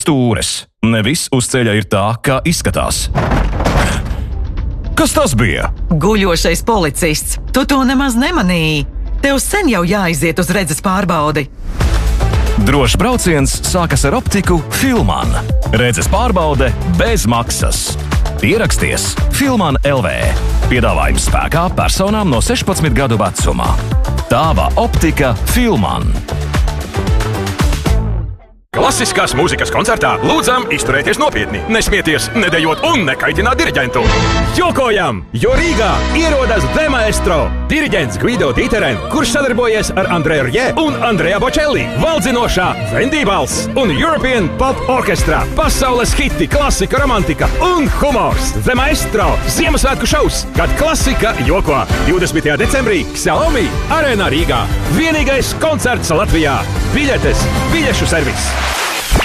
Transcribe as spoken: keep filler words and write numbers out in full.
Stūres. Ne viss uz ceļa ir tā, kā izskatās. Kas tas bija? Guļošais policists. Tu to nemaz nemanīji. Tev sen jau jāiziet uz redzes pārbaudi. Drošs brauciens sākas ar optiku Filman. Redzes pārbaude bez maksas. Pieraksties Filman L V. Piedāvājums spēkā personām no sešpadsmit gadu vecumā. Tava optika Filman. Klasiskās mūzikas koncertā lūdzam izturēties nopietni, nesmieties, nedejot un nekaitināt diriģentu. Jokojam, jo Rīgā ierodas The Maestro, diriģents Guido Dīteren, kurš sadarbojies ar Andreju Rjē un Andrea Bocelli, valdzinošā Wendy Balss un European Pop Orchestra, pasaules hiti, klasika, romantika un humors. The Maestro Ziemassvētku šovs, kad klasika joko. divdesmitajā decembrī Xiaomi Arēnā Rīgā. Vienīgais koncerts Latvijā. Biļetes, biļešu servis.